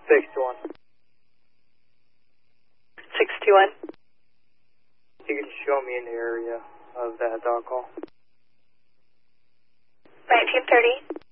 621. 621. You can show me an area of that dog call. 1930.